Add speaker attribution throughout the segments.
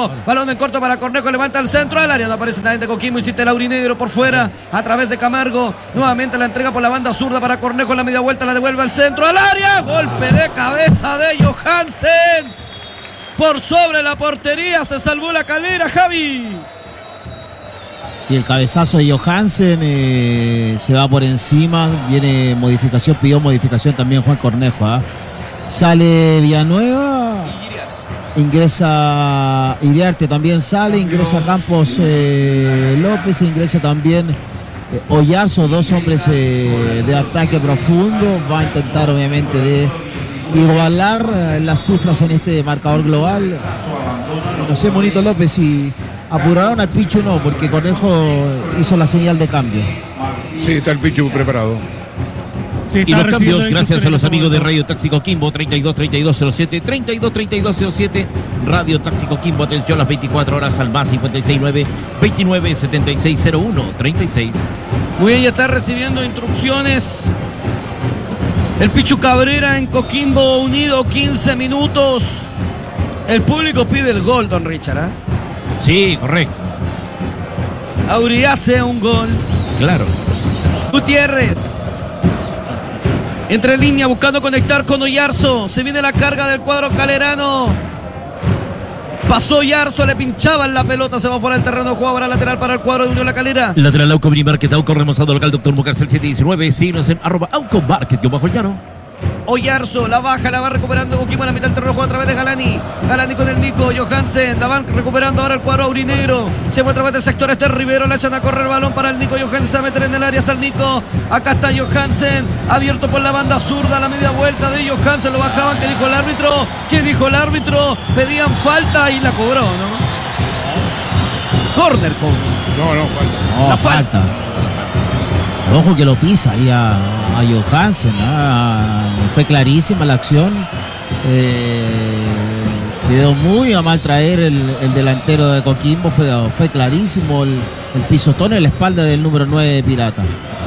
Speaker 1: corto. Balón en corto para Cornejo, levanta el centro al área. No aparece nadie de Coquimbo, insiste Laurinegro por fuera, a través de Camargo. Nuevamente la entrega por la banda zurda para Cornejo, la media vuelta la devuelve al centro, al área. Golpe de cabeza de Johansen. Por sobre la portería se salvó la Calera, Javi.
Speaker 2: Sí, el cabezazo de Johansen se va por encima. Viene modificación, pidió modificación también Juan Cornejo. Sale Villanueva. Ingresa Iriarte, también sale. Ingresa Campos López. Ingresa también Oyarzo. Dos hombres de ataque profundo. Va a intentar obviamente de igualar las cifras en este marcador global. No sé, Monito López, si apuraron al Pichu o no, porque Cornejo hizo la señal de cambio.
Speaker 3: Sí, está el Pichu preparado.
Speaker 4: Sí, y los cambios gracias a los amigos de Radio Taxi Coquimbo, 32-3207, 32-3207, Radio Taxi Coquimbo, atención las 24 horas al más 569-2976-01-36.
Speaker 1: Muy bien, ya está recibiendo instrucciones el Pichu Cabrera en Coquimbo Unido, 15 minutos. El público pide el gol, don Richard.
Speaker 4: Sí, correcto.
Speaker 1: Auri hace un gol.
Speaker 4: Claro.
Speaker 1: Gutiérrez. Entre línea buscando conectar con Oyarzo. Se viene la carga del cuadro calerano. Pasó Oyarzo, le pinchaban la pelota, se va fuera del terreno de juego. Ahora lateral para el cuadro de Unión La Calera.
Speaker 4: Lateral Auco Minimarket, Auco remozado local, Dr. Mucarcel 719. Síguenos en @Auco Market, bajo el llano.
Speaker 1: Oyarzo, la baja, la va recuperando Coquimbo a la mitad del terreno de juego a través de Galani. Galani con el Nico, Johansen, la van recuperando ahora el cuadro aurinegro. Se fue a través del sector este Rivero, la echan a correr el balón para el Nico. Johansen se va a meter en el área, está el Nico. Acá está Johansen, abierto por la banda zurda, la media vuelta de Johansen, lo bajaban. ¿Qué dijo el árbitro? ¿Qué dijo el árbitro? Pedían falta y la cobró, ¿no? Corner, cobró.
Speaker 3: No, falta.
Speaker 2: No,
Speaker 1: La falta.
Speaker 2: Ojo que lo pisa ahí a Johansen. Fue clarísima la acción. Quedó muy a mal traer el delantero de Coquimbo. Fue clarísimo el pisotón en la espalda del número 9 de Pirata.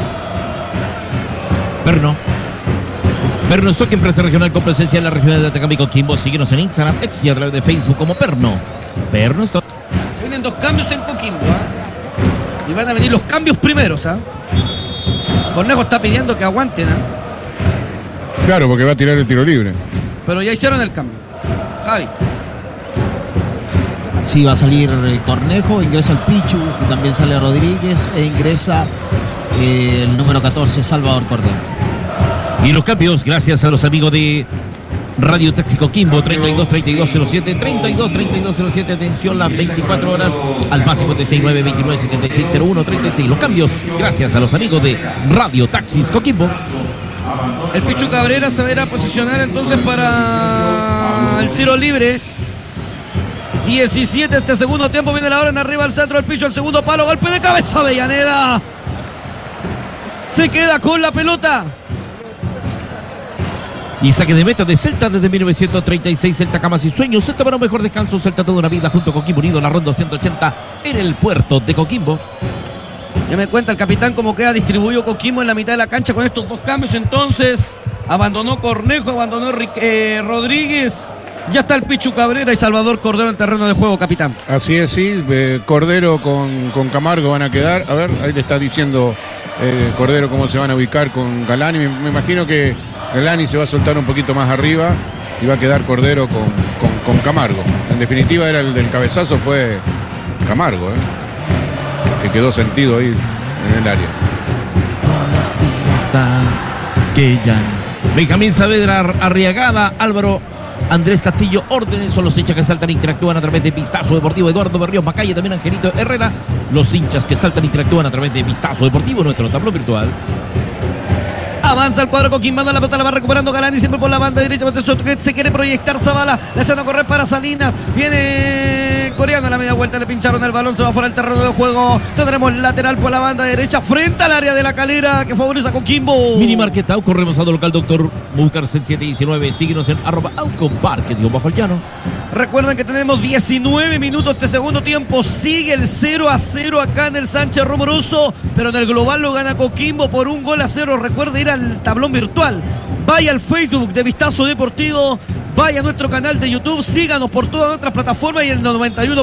Speaker 4: Perno Stock, empresa regional con presencia en la región de Atacama y Coquimbo. Síguenos en Instagram, X y a través de Facebook como Perno Stock.
Speaker 1: Se vienen dos cambios en Coquimbo, y van a venir los cambios primeros. Cornejo está pidiendo que aguanten.
Speaker 3: Claro, porque va a tirar el tiro libre.
Speaker 1: Pero ya hicieron el cambio. Javi.
Speaker 2: Sí, va a salir Cornejo, ingresa el Pichu y también sale Rodríguez e ingresa el número 14, Salvador Cordero.
Speaker 4: Y los cambios gracias a los amigos de Radio Taxi Coquimbo, 32-3207, 32-3207, atención las 24 horas al más 569-2976-01-36. Los cambios gracias a los amigos de Radio Taxis Coquimbo.
Speaker 1: El Pichu Cabrera se va a ir a posicionar entonces para el tiro libre. 17 este segundo tiempo, viene la hora en arriba al centro del Pichu, al segundo palo, golpe de cabeza, Avellaneda. Se queda con la pelota.
Speaker 4: Y saque de meta de Celta desde 1936. Celta, camas y sueños. Celta para un mejor descanso. Celta toda una vida junto a Coquimbo Unido. La ronda 180 en el puerto de Coquimbo.
Speaker 1: Ya me cuenta el capitán cómo queda distribuido Coquimbo en la mitad de la cancha con estos dos cambios. Entonces abandonó Cornejo, abandonó Rodríguez. Ya está el Pichu Cabrera y Salvador Cordero en terreno de juego, capitán.
Speaker 3: Así es, sí. Cordero con Camargo van a quedar. A ver, ahí le está diciendo Cordero cómo se van a ubicar con Galani. Me imagino que Galani se va a soltar un poquito más arriba y va a quedar Cordero con Camargo. En definitiva, era el del cabezazo, fue Camargo, que quedó sentido ahí en el área.
Speaker 4: Benjamín Saavedra, Arriagada, Álvaro Andrés Castillo, órdenes son los hinchas que saltan e interactúan a través de Vistazo Deportivo. Eduardo Berríos Macaya, también Angelito Herrera. Los hinchas que saltan e interactúan a través de Vistazo Deportivo, nuestro tablón virtual.
Speaker 1: Avanza el cuadro Coquimbano, la pelota la va recuperando Galani siempre por la banda derecha. Se quiere proyectar Zavala, le hacen a correr para Salinas. Viene Coreano a la media vuelta, le pincharon el balón, se va fuera del terreno de juego. Tendremos lateral por la banda derecha frente al área de la Calera que favorece a Coquimbo.
Speaker 4: Minimarket Auco, remozado local Dr. Mucarcel 719. Síguenos en @Auco Market, bajo el llano.
Speaker 1: Recuerden que tenemos 19 minutos de segundo tiempo. Sigue el 0-0 acá en el Sánchez Rumoroso, pero en el global lo gana Coquimbo por 1-0. Recuerde ir al tablón virtual. Vaya al Facebook de Vistazo Deportivo. Vaya a nuestro canal de YouTube. Síganos por todas nuestras plataformas y el 91.